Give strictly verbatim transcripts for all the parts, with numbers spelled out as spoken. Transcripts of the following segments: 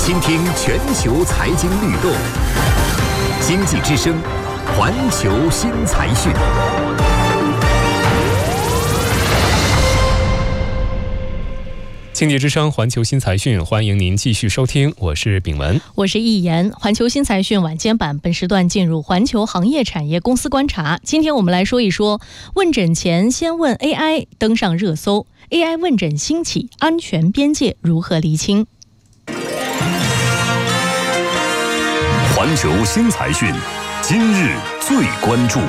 倾听全球财经律动，经济之声，环球新财讯。经济之声环球新财讯，欢迎您继续收听，我是炳文， 我是易言。环球新财讯晚间版本时段进入环球行业产业公司观察。今天我们来说一说，问诊前先问 A I 登上热搜， A I 问诊兴起，安全边界如何厘清？ 环球新财讯，今日最关注。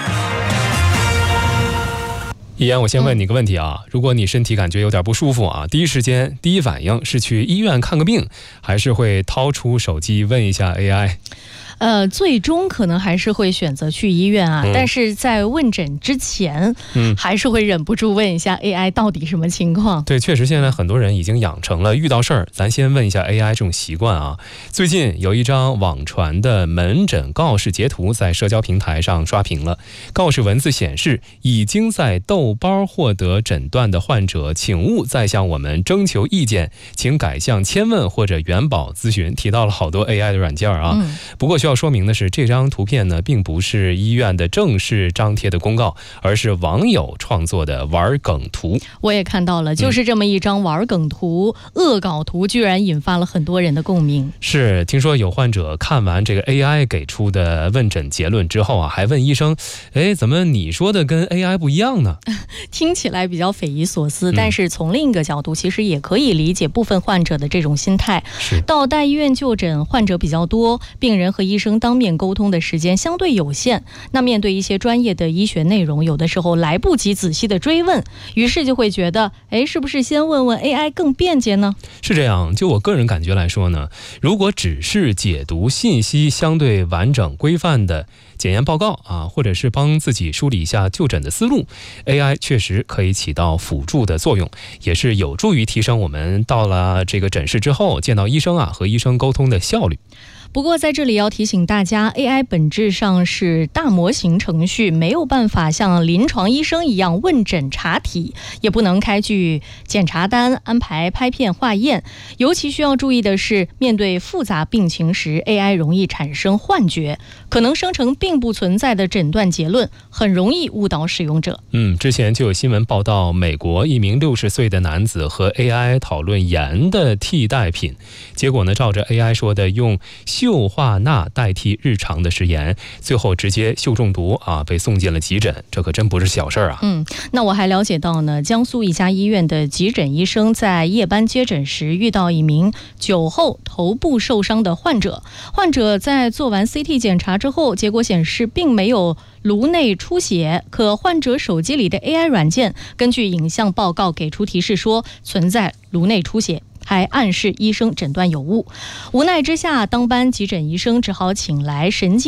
易言，我先问你个问题啊，如果你身体感觉有点不舒服啊，第一时间第一反应是去医院看个病，还是会掏出手机问一下 A I？ 呃，最终可能还是会选择去医院啊， 嗯、 但是在问诊之前，嗯，还是会忍不住问一下 A I 到底什么情况。 对，确实现在很多人已经养成了遇到事儿咱先问一下 A I 这种习惯啊。最近有一张网传的门诊告示截图在社交平台上刷屏了，告示文字显示，已经在豆包获得诊断的患者，请勿再向我们征求意见，请改向千问或者元宝咨询。提到了好多 A I 的软件啊，嗯、不过需要说明的是，这张图片呢，并不是医院的正式张贴的公告，而是网友创作的玩梗图。 我也看到了，就是这么一张玩梗图、嗯、恶搞图，居然引发了很多人的共鸣。 是，听说有患者看完这个 A I 给出的问诊结论之后啊，还问医生：“哎，怎么你说的跟 A I 不一样呢？” 听起来比较匪夷所思，但是从另一个角度，其实也可以理解部分患者的这种心态。 是， 到大医院就诊，患者比较多，病人和医生当面沟通的时间相对有限，那面对一些专业的医学内容，有的时候来不及仔细的追问，于是就会觉得，哎，是不是先问问 A I 更便捷呢？ 是这样，就我个人感觉来说呢，如果只是解读信息相对完整规范的检验报告啊，或者是帮自己梳理一下就诊的思路， A I 确实可以起到辅助的作用，也是有助于提升我们到了这个诊室之后见到医生啊和医生沟通的效率。 不过在这里要提醒大家， A I 本质上是大模型程序，没有办法像临床医生一样问诊查体，也不能开具检查单、安排拍片化验。尤其需要注意的是，面对复杂病情时， A I 容易产生幻觉，可能生成并不存在的诊断结论，很容易误导使用者。 嗯，之前就有新闻报道，美国一名六十岁的男子和 A I 讨论盐的替代品，结果呢，照着 A I 说的用溴化钠代替日常的食盐，最后直接溴中毒啊，被送进了急诊，这可真不是小事啊。 嗯，那我还了解到呢，江苏一家医院的急诊医生在夜班接诊时，遇到一名酒后头部受伤的患者。患者在做完 C T 检查之后，结果显示并没有颅内出血，可患者手机里的 A I 软件根据影像报告给出提示说存在颅内出血，还暗示医生诊断有误。无奈之下，当班急诊医生只好请来神经